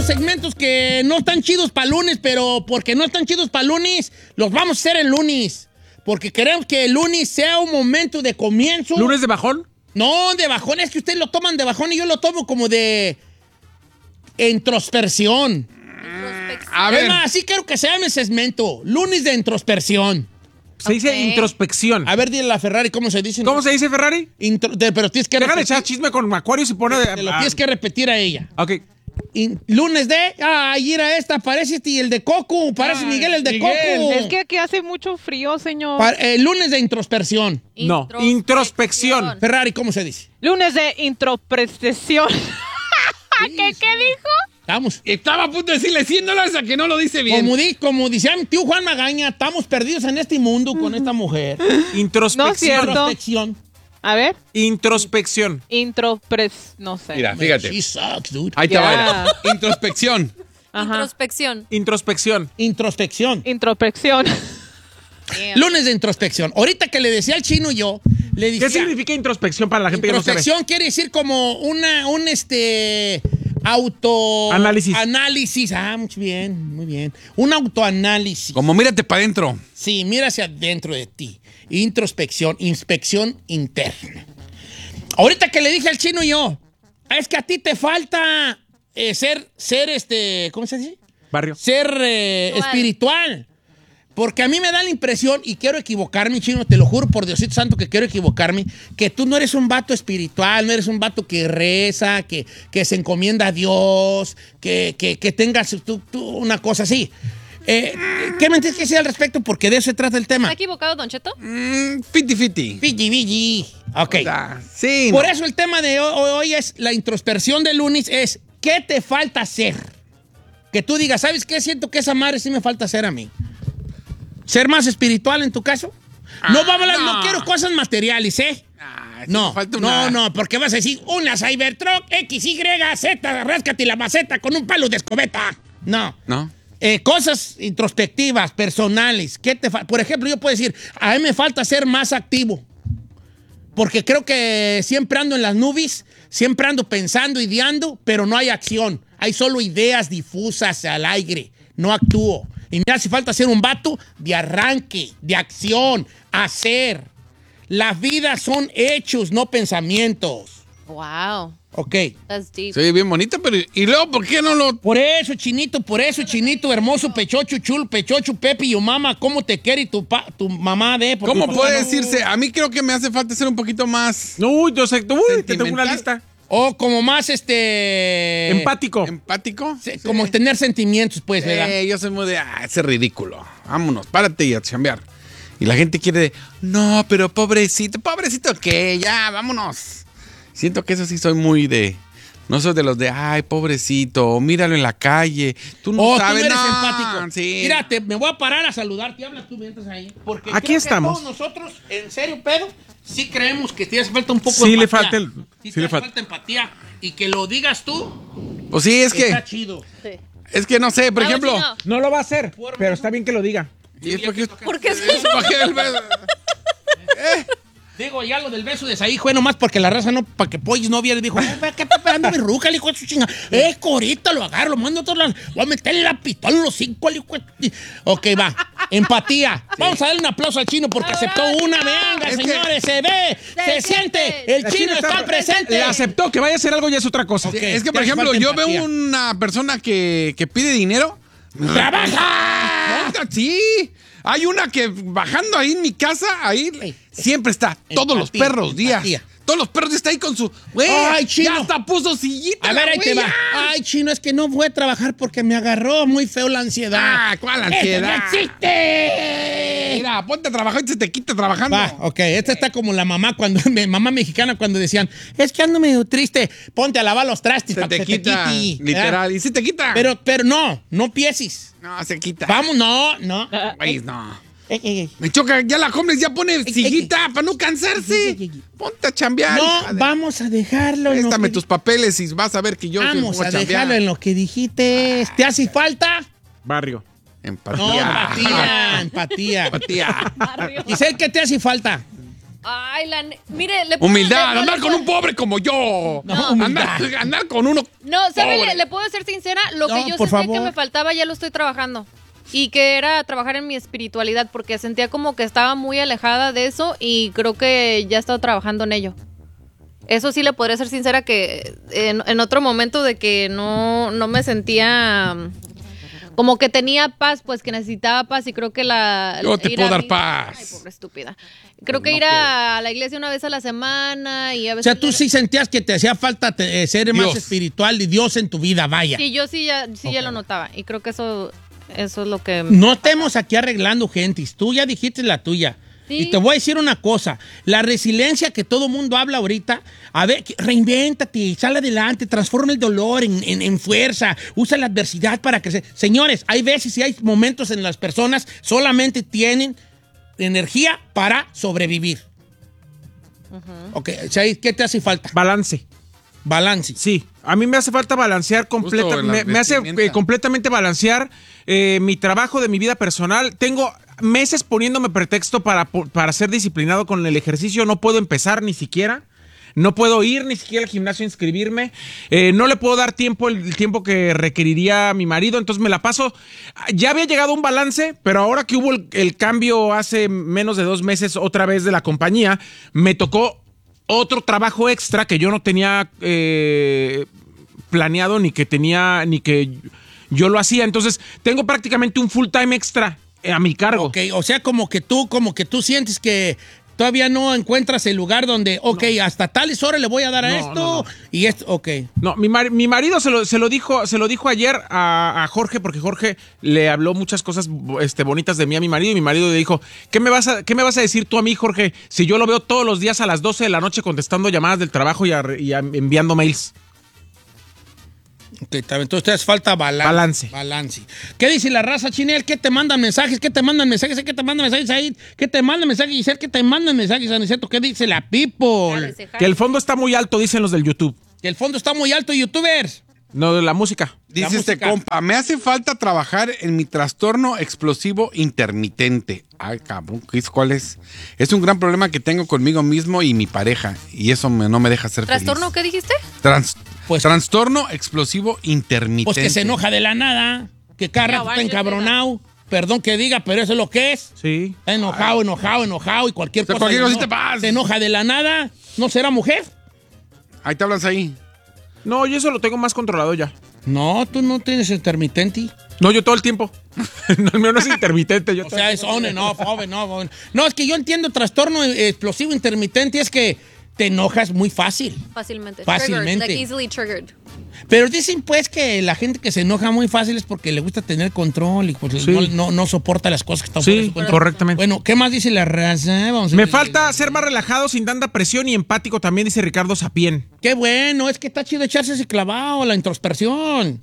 esos segmentos que no están chidos para lunes, pero porque no están chidos para lunes, los vamos a hacer el lunes. Porque queremos que el lunes sea un momento de comienzo. ¿Lunes de bajón? No, de bajón. Es que ustedes lo toman de bajón y yo lo tomo como de introspección. A ver. Además, así quiero que se llame el segmento. Lunes de introspección. Se dice introspección. A ver, dile a Ferrari cómo se dice. ¿Cómo se dice, Ferrari? Pero tienes que Déjale repetir. echar chisme con Acuario y pone... Te lo tienes que repetir a ella. Ok. Lunes de... Ay, mira esta, parece y el de Coco. Parece Miguel el de Coco. Es que aquí hace mucho frío, señor. Lunes de introspección. No, introspección. Ferrari, ¿cómo se dice? Lunes de introspección. ¿Qué dijo? Vamos. Estaba a punto de decirle $100 a que no lo dice bien. Como decía mi tío Juan Magaña, estamos perdidos en este mundo con esta mujer. Introspección. No es cierto. Introspección. A ver. Introspección. No sé. Mira, fíjate. She sucks, dude. Ahí te va. Introspección. Ajá. Introspección. Introspección. Introspección. Introspección. Lunes de introspección. Ahorita que le decía al chino yo, le decía... ¿Qué significa introspección para la gente que no sabe? Introspección quiere decir como un Análisis. Análisis. Muy bien, muy bien. Un autoanálisis. Como mírate para adentro. Sí, mira hacia adentro de ti. Introspección, inspección interna. Ahorita que le dije al chino yo, es que a ti te falta ser ¿cómo se dice? Barrio. Ser espiritual. Porque a mí me da la impresión, y quiero equivocarme, chino, te lo juro por Diosito Santo que quiero equivocarme, que tú no eres un vato espiritual, no eres un vato que reza, que se encomienda a Dios, que tengas tú una cosa así. ¿Qué me tienes que decir al respecto? Porque de eso se trata el tema. ¿Está equivocado, Don Cheto? Fiti. Vigi. Ok. Sí. Por eso el tema de hoy es la introspección de lunes, es ¿qué te falta hacer? Que tú digas, ¿sabes qué? Siento que esa madre sí me falta hacer a mí. ¿Ser más espiritual en tu caso? No no quiero cosas materiales, ¿eh? Sí No, falta una... no, porque vas a decir una Cybertruck XYZ, ráscate la maceta con un palo de escobeta. No. Cosas introspectivas, personales. Por ejemplo, yo puedo decir, a mí me falta ser más activo. Porque creo que siempre ando en las nubes, siempre ando pensando, ideando, pero no hay acción. Hay solo ideas difusas al aire. No actúo. Y me hace falta ser un vato de arranque, de acción, hacer. Las vidas son hechos, no pensamientos. Wow. Ok. That's deep. Se oye bien bonita, pero ¿y luego por qué no lo...? Por eso, chinito, hermoso, pechocho, chulo, pechocho, Pepe y yo, mamá, ¿cómo te quiere tu mamá de? ¿Cómo puede decirse? A mí creo que me hace falta ser un poquito más... Uy, yo sé. Uy, te tengo una ¿Sentimental? lista. O como más, Empático. ¿Empático? Sí, como tener sentimientos, pues, ¿verdad? Yo soy muy de... ese es ridículo. Vámonos, párate y a chambear. Y la gente quiere de... No, pero pobrecito. ¿Pobrecito qué? Ya, vámonos. Siento que eso sí soy muy de... No soy de los de... Ay, pobrecito. Míralo en la calle. Tú no sabes. Tú no eres no, empático. Sí. Mírate, me voy a parar a saludarte. Hablas tú mientras ahí. Porque Aquí creo estamos. Que todos nosotros, en serio, Pedro, sí creemos que te hace falta un poco Sí, de le empatía. falta Sí, sí te le hace falta. falta empatía. Y que lo digas tú, Pues sí, es está que... chido. Sí. Es que no sé, por Vamos, ejemplo... Chino. No lo va a hacer, pero está bien que lo diga. ¿Y es porque... ¿Por qué se es porque el beso- Digo, ya lo del beso de ahí fue nomás porque la raza no, para que Pollis no viera y dijo, ¿qué anda mi ruca, el hijo de su chinga? Ahorita lo agarro, lo mando a todos lados, voy a meterle la pistola en los 5 al hijo de... Ok, va. Empatía. Vamos a darle un aplauso al chino porque aceptó una. Venga, Es que- señores, se ve, se siente. El La chino China está presente. Le aceptó que vaya a hacer algo ya es otra cosa. Ok. Es que, te por hace ejemplo, falta yo empatía. veo una persona que pide dinero. ¡Trabaja! Sí. Hay una que bajando ahí en mi casa, ahí siempre está. Todos los Empatía, perros días. empatía. Todos los perros días está ahí con su... Güey, Ay, chino. ya hasta puso sillita. A ver, la ahí te güey, va. ya. Ay, chino, es que no voy a trabajar porque me agarró muy feo la ansiedad. Ah, ¿cuál ansiedad? ¡Eso no existe! Mira, ponte a trabajar y se te quita trabajando. Va, ok. Esta está como la mamá mamá mexicana cuando decían, es que ando medio triste, ponte a lavar los trastes Se para te que quita, se te quite. literal. Y se te quita. Pero no pieses. No, se quita. Vamos, no. Güey, no. Ey. Me choca, ya la homeless ya pone sillita para no cansarse. ey. Ponte a chambear. hija No, de- vamos a dejarlo. en lo Préstame que tus papeles y vas a ver que yo sí Vamos voy a chambear. dejarlo en lo que dijiste. ¿Te hace falta? Barrio. Empatía. No, empatía. Empatía. Giselle, ¿qué te hace falta? Ay, mire, le puedo... Humildad, andar con un pobre como yo. No, andar con uno. No, ¿sabe? pobre. Le puedo ser sincera, lo que yo por sentía favor. que me faltaba ya lo estoy trabajando. Y que era trabajar en mi espiritualidad, porque sentía como que estaba muy alejada de eso y creo que ya he estado trabajando en ello. Eso sí le podría ser sincera que en otro momento de que no me sentía como que tenía paz, pues que necesitaba paz y creo que Yo te ir puedo a dar mi- paz. Ay, pobre estúpida. Creo que No ir a la iglesia una vez a la semana y a O veces... sea, tú sí sentías que te hacía falta ser más Dios. espiritual y Dios en tu vida, vaya. Sí, yo ya lo notaba y creo que eso es lo que... No estemos aquí arreglando gentis. Tú ya dijiste la tuya. Sí. Y te voy a decir una cosa. La resiliencia que todo mundo habla ahorita, a ver, reinvéntate, sal adelante, transforma el dolor en fuerza, usa la adversidad para crecer. Señores, hay veces y hay momentos en las personas solamente tienen energía para sobrevivir. Ok, Said, ¿qué te hace falta? Balance. Balance. Sí, a mí me hace falta balancear Justo en la me hace vestimenta. completamente balancear mi trabajo de mi vida personal. Tengo meses poniéndome pretexto para ser disciplinado con el ejercicio. No puedo empezar ni siquiera. No puedo ir ni siquiera al gimnasio a inscribirme. No le puedo dar tiempo, el tiempo que requeriría mi marido. Entonces me la paso. Ya había llegado a un balance, pero ahora que hubo el cambio hace menos de 2 meses otra vez de la compañía, me tocó otro trabajo extra que yo no tenía planeado ni que yo lo hacía. Entonces tengo prácticamente un full time extra a mi cargo. Ok, o sea, como que tú sientes que todavía no encuentras el lugar donde, hasta tales horas le voy a dar a No, esto no. y esto, ok. No, mi marido se lo dijo ayer a Jorge, porque Jorge le habló muchas cosas bonitas de mí a mi marido, y mi marido le dijo, ¿qué me vas a decir tú a mí, Jorge, si yo lo veo todos los días a las 12 de la noche contestando llamadas del trabajo y enviando mails? Ok, está bien. Entonces te hace falta balance. ¿Qué dice la raza, Chinel? ¿Qué te mandan mensajes? ¿Qué te mandan mensajes? ¿Qué te mandan mensajes ahí? ¿Qué te mandan mensajes, Giselle? ¿Qué te mandan mensajes, Aniceto? ¿Qué dice la people? Que el fondo está muy alto, dicen los del YouTube. Que el fondo está muy alto, youtubers. No, de la música. Dice este compa, me hace falta trabajar en mi trastorno explosivo intermitente. Ay, cabrón, ¿cuál es? Es un gran problema que tengo conmigo mismo y mi pareja, y eso no me deja ser ¿Trastorno feliz. qué dijiste? Trastorno explosivo intermitente. Pues que se enoja de la nada, que cada rato está encabronado. Perdón que diga, pero eso es lo que es. Sí. Está enojado y cualquier cosa. cualquier cosita pasa. Se enoja de la nada. ¿No será mujer? Ahí te hablas ahí. No, yo eso lo tengo más controlado ya. No, tú no tienes intermitente. No, yo todo el tiempo. No, el mío no es intermitente. O sea, es on and off, on. No, es que yo entiendo trastorno explosivo intermitente, es que te enojas muy fácil. Fácilmente. Fácilmente. Triggered, like easily triggered. Pero dicen pues que la gente que se enoja muy fácil es porque le gusta tener control y pues Sí. no soporta las cosas que están Sí, por su control. correctamente. Bueno, ¿qué más dice la raza? Vamos a Me ver. falta ser más relajado, sin tanta presión y empático también, dice Ricardo Sapien. Qué bueno, es que está chido echarse ese clavado, la introspección.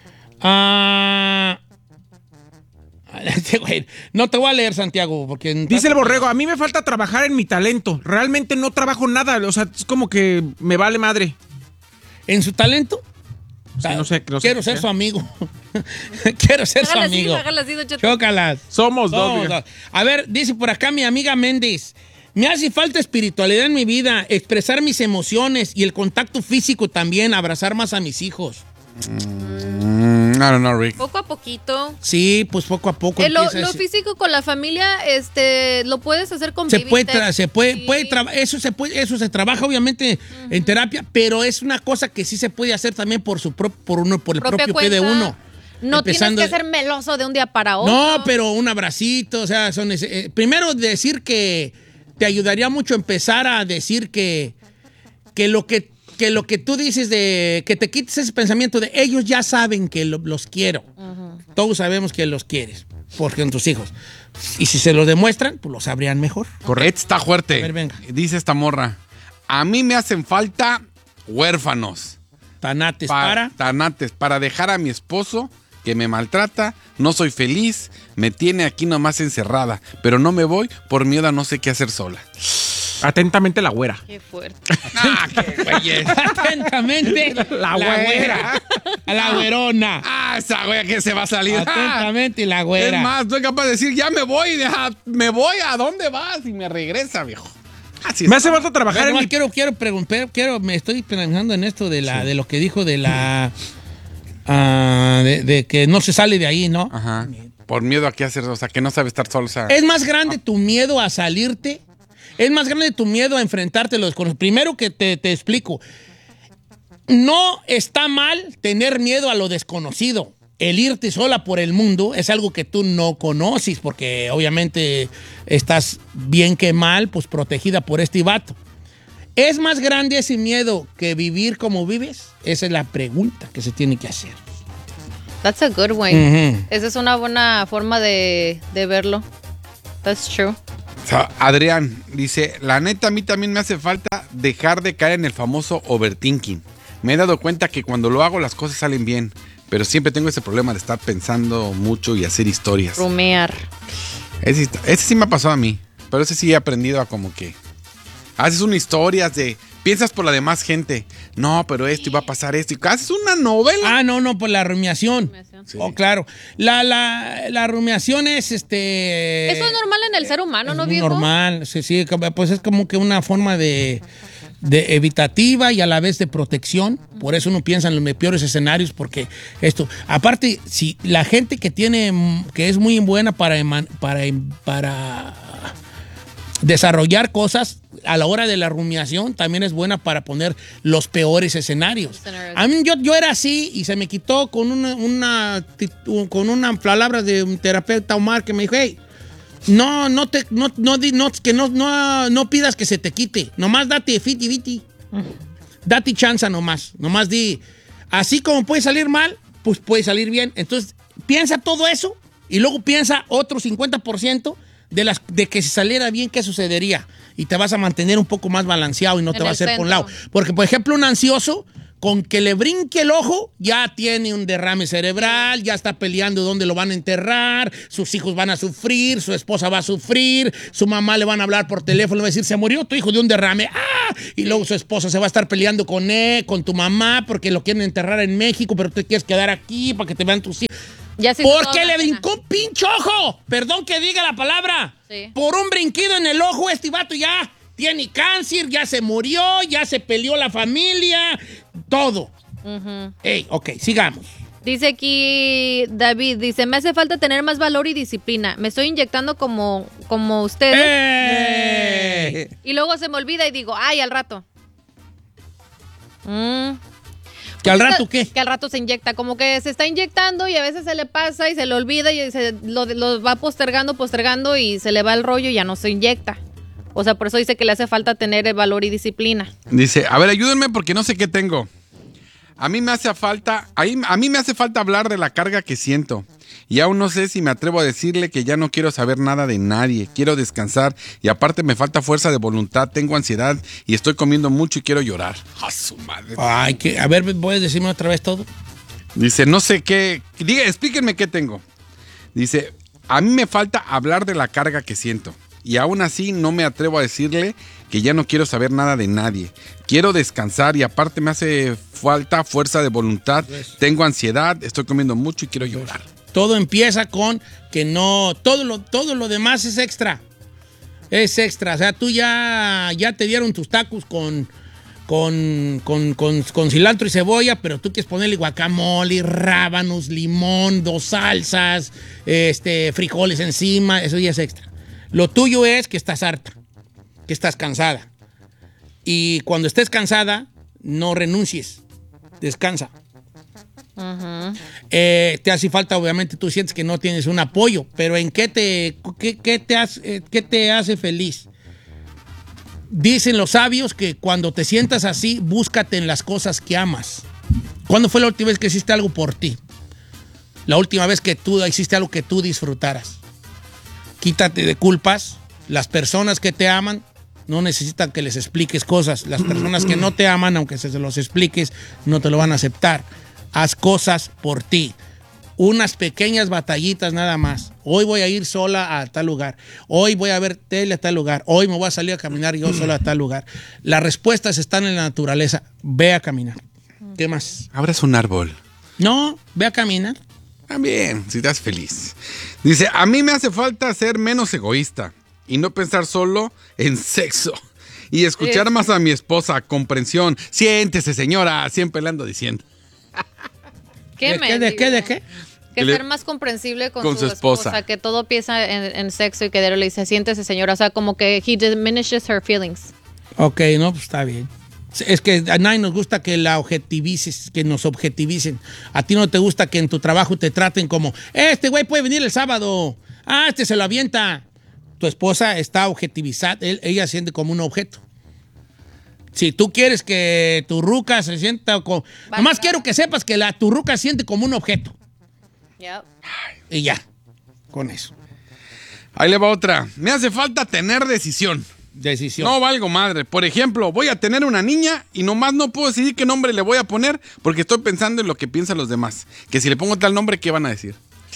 No te voy a leer, Santiago, porque... Dice el Borrego, a mí me falta trabajar en mi talento. Realmente no trabajo nada, o sea, es como que me vale madre. ¿En su talento? Sí, no sé. Quiero ser su amigo. Quiero ser su amigo. Hágala así, Don Cheto. Chócalas. Somos dos. diga. A ver, dice por acá mi amiga Méndez. Me hace falta espiritualidad en mi vida, expresar mis emociones y el contacto físico también, abrazar más a mis hijos. I don't know, Rick. Poco a poquito. Sí, pues poco a poco. Lo empieza ese- físico con la familia, lo puedes hacer con se baby puede, steps. eso se trabaja obviamente en terapia, pero es una cosa que sí se puede hacer también por el Propia propio pie de cuenta. uno. No Empezando- tienes que ser meloso de un día para otro. No, pero un abracito, o sea, primero decir que te ayudaría mucho empezar a decir que lo que tú dices de que te quites ese pensamiento de ellos ya saben que los quiero. Todos sabemos que los quieres, porque son tus hijos. Y si se lo demuestran, pues lo sabrían mejor. Correcto, está fuerte. A ver, venga. Dice esta morra, a mí me hacen falta huérfanos. Tanates Tanates, para dejar a mi esposo que me maltrata, no soy feliz, me tiene aquí nomás encerrada, pero no me voy por miedo a no sé qué hacer sola. Atentamente la güera. Qué fuerte. Ah, qué güeyes. Atentamente, La güera. La güerona. Ah, esa güey que se va a salir. Atentamente, la güera. Es más, estoy capaz de decir, ya me voy, ¿a dónde vas? Y me regresa, viejo. Así Me hace falta trabajar en Nomás mi... quiero preguntar, me estoy pensando en esto de lo que dijo de la de que no se sale de ahí, ¿no? Ajá. Por miedo a qué hacer, o sea, que no sabe estar solo, o sea. ¿Es más grande tu miedo a salirte? ¿Es más grande tu miedo a enfrentarte a lo desconocido? Primero que te explico. No está mal tener miedo a lo desconocido. El irte sola por el mundo es algo que tú no conoces, porque obviamente estás bien que mal, pues protegida por este vato. ¿Es más grande ese miedo que vivir como vives? Esa es la pregunta que se tiene que hacer. That's a good one. Esa es una buena forma de verlo. That's true. O sea, Adrián dice, la neta a mí también me hace falta dejar de caer en el famoso overthinking. Me he dado cuenta que cuando lo hago las cosas salen bien, pero siempre tengo ese problema de estar pensando mucho y hacer historias. Rumear. Ese sí me ha pasado a mí, pero ese sí he aprendido a como que haces una historia de... Piensas por la demás gente. No, pero esto iba a pasar esto. Y haces una novela. Ah, no, por la rumiación. Sí. Oh, claro. La rumiación es Eso es normal en el ser humano, ¿no, muy viejo? normal, sí, pues es como que una forma de evitativa y a la vez de protección. Por eso uno piensa en los peores escenarios, porque esto, aparte, si la gente que es muy buena para desarrollar cosas, a la hora de la rumiación también es buena para poner los peores escenarios. A mí yo era así y se me quitó con una palabra de un terapeuta, Omar, que me dijo, hey, no pidas que se te quite, nomás date fiti. Date chance nomás di, así como puede salir mal, pues puede salir bien. Entonces, piensa todo eso y luego piensa otro 50% de que si saliera bien, ¿qué sucedería? Y te vas a mantener un poco más balanceado y no te va a hacer por un lado. Porque, por ejemplo, un ansioso, con que le brinque el ojo, ya tiene un derrame cerebral, ya está peleando dónde lo van a enterrar, sus hijos van a sufrir, su esposa va a sufrir, su mamá le van a hablar por teléfono, le va a decir, se murió tu hijo de un derrame. ¡Ah! Y luego su esposa se va a estar peleando con él, con tu mamá, porque lo quieren enterrar en México, pero tú te quieres quedar aquí para que te vean tus hijos. Porque le brincó un pinche ojo. Perdón que diga la palabra. Sí. Por un brinquido en el ojo, este vato ya tiene cáncer, ya se murió, ya se peleó la familia, todo. Ey, ok, sigamos. Dice aquí David, dice, me hace falta tener más valor y disciplina. Me estoy inyectando como ustedes. Y luego se me olvida y digo, ay, al rato. ¿Que al rato qué? Que al rato se inyecta, como que se está inyectando y a veces se le pasa y se le olvida y lo va postergando y se le va el rollo y ya no se inyecta. O sea, por eso dice que le hace falta tener valor y disciplina. Dice, a ver, ayúdenme porque no sé qué tengo. A mí me hace falta hablar de la carga que siento. Y aún no sé si me atrevo a decirle que ya no quiero saber nada de nadie. Quiero descansar y aparte me falta fuerza de voluntad, tengo ansiedad y estoy comiendo mucho y quiero llorar. ¡A su madre! Ay, a ver, ¿puedes decirme otra vez todo? Dice, no sé qué. Diga, explíquenme qué tengo. Dice, a mí me falta hablar de la carga que siento. Y aún así no me atrevo a decirle que ya no quiero saber nada de nadie. Quiero descansar y aparte me hace falta fuerza de voluntad. Tengo ansiedad, estoy comiendo mucho y quiero llorar. Todo empieza con que no, todo lo demás es extra. Es extra. O sea, tú ya te dieron tus tacos con cilantro y cebolla, pero tú quieres ponerle guacamole, rábanos, limón, 2 salsas, frijoles encima, eso ya es extra. Lo tuyo es que estás harta, que estás cansada. Y cuando estés cansada, no renuncies, descansa. Te hace falta, obviamente, tú sientes que no tienes un apoyo, pero ¿en qué te hace feliz? Dicen los sabios que cuando te sientas así, búscate en las cosas que amas. ¿Cuándo fue la última vez que hiciste algo por ti? La última vez que tú hiciste algo que tú disfrutaras. Quítate de culpas. Las personas que te aman no necesitan que les expliques cosas. Las personas que no te aman, aunque se los expliques, no te lo van a aceptar. Haz cosas por ti. Unas pequeñas batallitas nada más. Hoy voy a ir sola a tal lugar. Hoy voy a ver tele a tal lugar. Hoy me voy a salir a caminar yo sola a tal lugar. Las respuestas están en la naturaleza. Ve a caminar. ¿Qué más? Abras un árbol. No, ve a caminar. También, si estás feliz. Dice, a mí me hace falta ser menos egoísta y no pensar solo en sexo. Y escuchar más a mi esposa, comprensión. Siéntese, señora, siempre le ando diciendo. ¿De qué? Que ser más comprensible con su esposa. Que todo piensa en sexo y que Daryl le dice, siéntese, señora. O sea, como que he diminishes her feelings. Ok, no, pues está bien. Es que a nadie nos gusta que la objetivices, que nos objetivicen. A ti no te gusta que en tu trabajo te traten como, este güey puede venir el sábado. Este se lo avienta. Tu esposa está objetivizada, ella siente como un objeto. Si tú quieres que tu ruca se sienta como... Nomás quiero que sepas que tu ruca siente como un objeto. Yep. Y ya, con eso. Ahí le va otra. Me hace falta tener decisión. No valgo madre. Por ejemplo, voy a tener una niña y nomás no puedo decidir qué nombre le voy a poner porque estoy pensando en lo que piensan los demás. Que si le pongo tal nombre, ¿qué van a decir?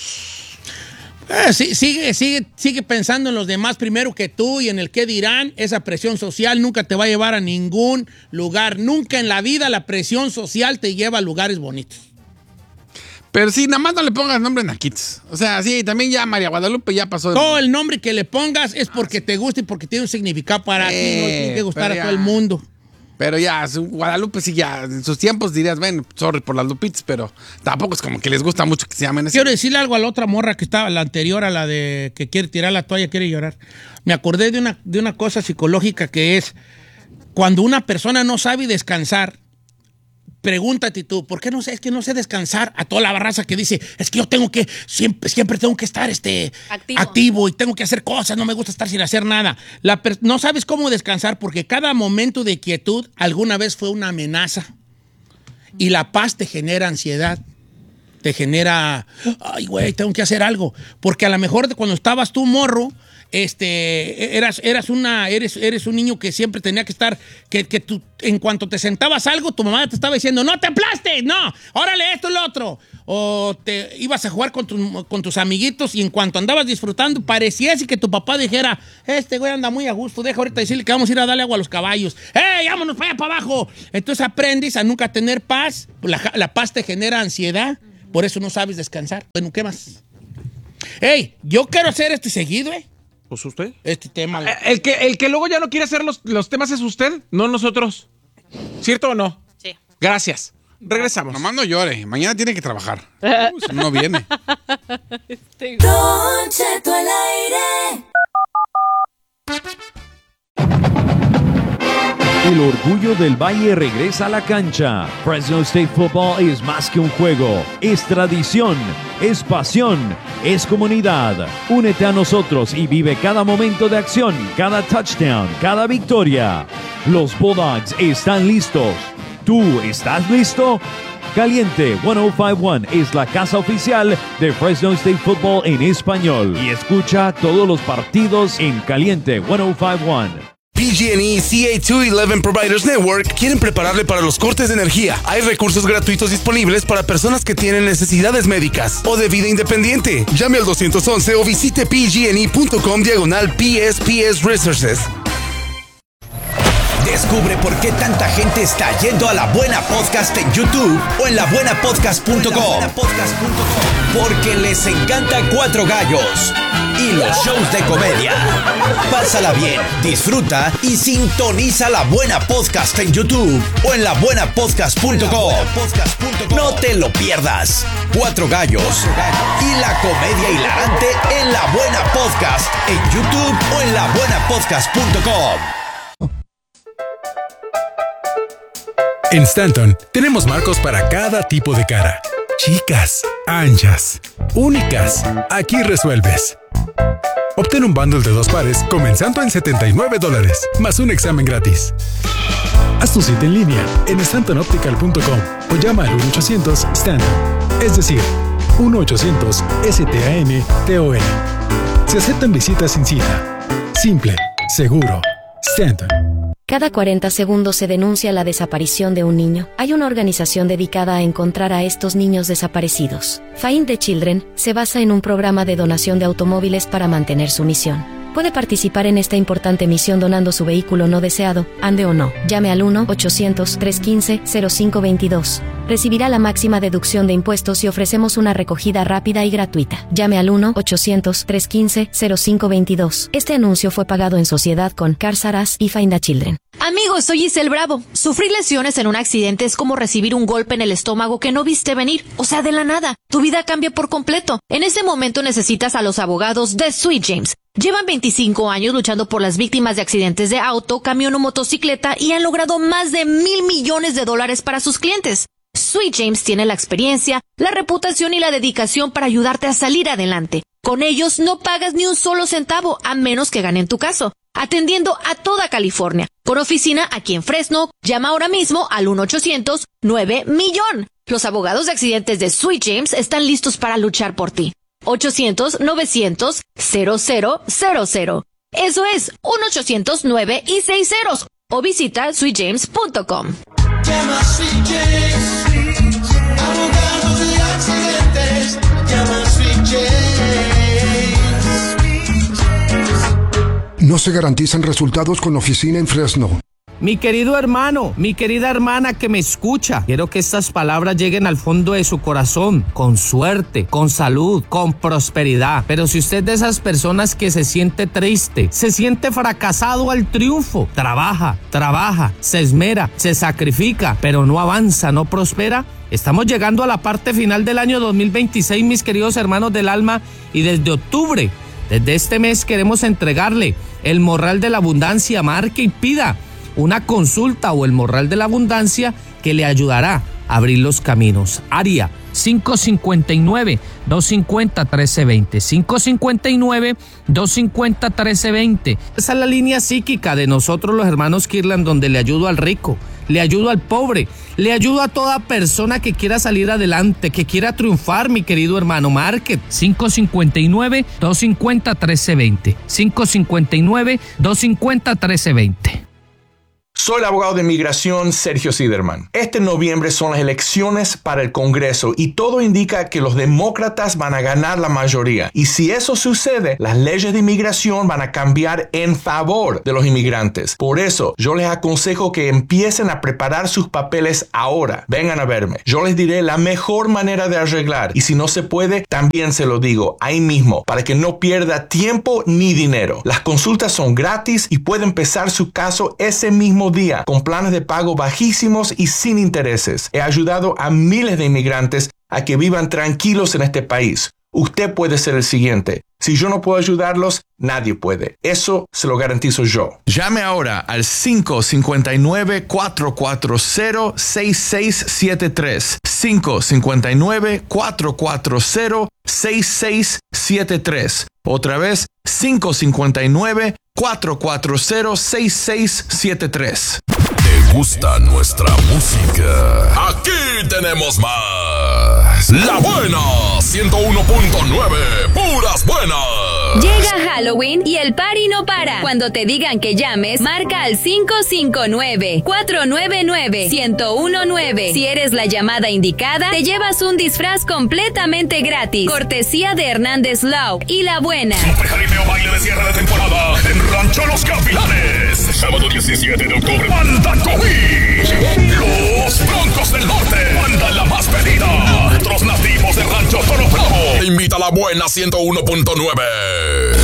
Sigue pensando en los demás primero que tú y en el qué dirán. Esa presión social nunca te va a llevar a ningún lugar. Nunca en la vida la presión social te lleva a lugares bonitos. Pero sí, nada más no le pongas nombre en Naquitos. O sea, sí, también ya María Guadalupe ya pasó. Todo el nombre que le pongas es porque te gusta y porque tiene un significado para ti. No tiene que gustar a todo el mundo. Pero ya, Guadalupe sí ya, en sus tiempos dirías, ven, sorry por las Lupitas, pero tampoco es como que les gusta mucho que se llamen así. Quiero decirle algo a la otra morra que estaba, la anterior a la de que quiere tirar la toalla, quiere llorar. Me acordé de una cosa psicológica que es cuando una persona no sabe descansar. Pregúntate tú, ¿por qué no sé? Es que no sé descansar. A toda la raza que dice, es que yo tengo que, siempre tengo que estar activo y tengo que hacer cosas, no me gusta estar sin hacer nada. No sabes cómo descansar porque cada momento de quietud alguna vez fue una amenaza. Y la paz te genera ansiedad. Te genera, ay, güey, tengo que hacer algo. Porque a lo mejor cuando estabas tú morro, eres un niño que siempre tenía que estar, que tú, en cuanto te sentabas algo, tu mamá te estaba diciendo, no te aplastes, no, órale esto y lo otro. O te ibas a jugar con tus amiguitos y en cuanto andabas disfrutando, parecía así que tu papá dijera, este güey anda muy a gusto, deja ahorita decirle que vamos a ir a darle agua a los caballos. ¡Ey, vámonos para allá para abajo! Entonces aprendes a nunca tener paz, la paz te genera ansiedad, por eso no sabes descansar. Bueno, ¿qué más? ¡Ey, yo quiero hacer esto seguido, ¿Pues usted? Este tema. El que luego ya no quiere hacer los temas es usted, no nosotros. ¿Cierto o no? Sí. Gracias. Regresamos. Nomás no llore. Mañana tiene que trabajar. Si no viene. Don Cheto al aire. El orgullo del Valle regresa a la cancha. Fresno State Football es más que un juego, es tradición, es pasión, es comunidad. Únete a nosotros y vive cada momento de acción, cada touchdown, cada victoria. Los Bulldogs están listos. ¿Tú estás listo? Caliente 1051 es la casa oficial de Fresno State Football en español. Y escucha todos los partidos en Caliente 1051. PG&E CA211 Providers Network quieren prepararle para los cortes de energía. Hay recursos gratuitos disponibles para personas que tienen necesidades médicas o de vida independiente. Llame al 211 o visite pgne.com/PSPS Resources. Descubre por qué tanta gente está yendo a La Buena Podcast en YouTube o en labuenapodcast.com. Porque les encanta Cuatro Gallos y los shows de comedia. Pásala bien, disfruta y sintoniza La Buena Podcast en YouTube o en labuenapodcast.com. No te lo pierdas. Cuatro Gallos y la comedia hilarante en La Buena Podcast en YouTube o en labuenapodcast.com. En Stanton tenemos marcos para cada tipo de cara. Chicas, anchas, únicas. Aquí resuelves. Obtén un bundle de 2 pares comenzando en $79, más un examen gratis. Haz tu cita en línea en stantonoptical.com o llama al 1-800-STANTON. Es decir, 1-800-STANTON. Se aceptan visitas sin cita. Simple, seguro. Stanton. Cada 40 segundos se denuncia la desaparición de un niño. Hay una organización dedicada a encontrar a estos niños desaparecidos. Find the Children se basa en un programa de donación de automóviles para mantener su misión. Puede participar en esta importante misión donando su vehículo no deseado, ande o no. Llame al 1-800-315-0522. Recibirá la máxima deducción de impuestos y ofrecemos una recogida rápida y gratuita. Llame al 1-800-315-0522. Este anuncio fue pagado en sociedad con Cars R Us y Find the Children. Amigos, soy Giselle Bravo. Sufrir lesiones en un accidente es como recibir un golpe en el estómago que no viste venir. O sea, de la nada. Tu vida cambia por completo. En ese momento necesitas a los abogados de Sweet James. Llevan 25 años luchando por las víctimas de accidentes de auto, camión o motocicleta y han logrado más de $1,000 millones para sus clientes. Sweet James tiene la experiencia, la reputación y la dedicación para ayudarte a salir adelante. Con ellos no pagas ni un solo centavo, a menos que ganen tu caso. Atendiendo a toda California. Con oficina aquí en Fresno, llama ahora mismo al 1-800-9-MILLON. Los abogados de accidentes de Sweet James están listos para luchar por ti. 800-900-0000. Eso es 1-800-9 y 6 ceros. O visita sweetjames.com. Llama a Sweet James. Abogados de accidentes. Llama a Sweet James. No se garantizan resultados con oficina en Fresno. Mi querido hermano, mi querida hermana que me escucha, quiero que estas palabras lleguen al fondo de su corazón, con suerte, con salud, con prosperidad. Pero si usted es de esas personas que se siente triste, se siente fracasado al triunfo, trabaja, se esmera, se sacrifica, pero no avanza, no prospera, estamos llegando a la parte final del año 2026, mis queridos hermanos del alma, y desde octubre, desde este mes queremos entregarle el morral de la abundancia. Marque y pida una consulta o el morral de la abundancia que le ayudará a abrir los caminos. Área 559-250-1320. 559-250-1320. Esa es la línea psíquica de nosotros los hermanos Kirtland, donde le ayudo al rico, le ayudo al pobre, le ayudo a toda persona que quiera salir adelante, que quiera triunfar, mi querido hermano. Market 559-250-1320. 559-250-1320. Soy el abogado de inmigración Sergio Siderman. Este noviembre son las elecciones para el Congreso y todo indica que los demócratas van a ganar la mayoría. Y si eso sucede, las leyes de inmigración van a cambiar en favor de los inmigrantes. Por eso, yo les aconsejo que empiecen a preparar sus papeles ahora. Vengan a verme. Yo les diré la mejor manera de arreglar. Y si no se puede, también se lo digo ahí mismo, para que no pierda tiempo ni dinero. Las consultas son gratis y puede empezar su caso ese mismo día con planes de pago bajísimos y sin intereses. He ayudado a miles de inmigrantes a que vivan tranquilos en este país. Usted puede ser el siguiente. Si yo no puedo ayudarlos, nadie puede. Eso se lo garantizo yo. Llame ahora al 559-440-6673. 559-440-6673. Otra vez, 559-440-6673. ¿Te gusta nuestra música? Aquí tenemos más. La Buena 101.9, puras buenas. Llega Halloween y el party no para. Cuando te digan que llames, marca al 559-499-1019. Si eres la llamada indicada, te llevas un disfraz completamente gratis. Cortesía de Hernández Law y La Buena. Super Jaripeo baile de cierre de temporada en Rancho Los Gavilanes. Sábado 17 de octubre. Banda Covid. Los Broncos del Norte. Banda la más pedida. Otros nativos de Rancho Toro Bravo. Te invita a La Buena 101.9.